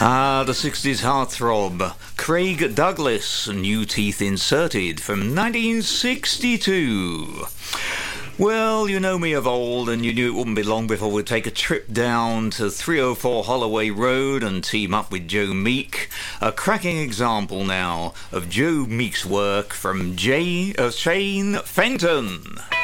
The 60s heartthrob, Craig Douglas, New Teeth Inserted from 1962. Well, you know me of old, and you knew it wouldn't be long before we'd take a trip down to 304 Holloway Road and team up with Joe Meek. A cracking example now of Joe Meek's work from Shane Fenton.